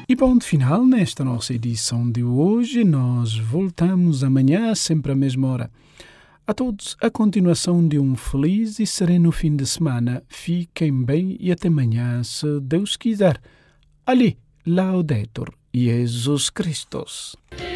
E ponto final nesta nossa edição de hoje. Nós voltamos amanhã, sempre à mesma hora. A todos, a continuação de um feliz e sereno fim de semana. Fiquem bem e até amanhã, se Deus quiser. Ali, Laudetur Jesus Christus.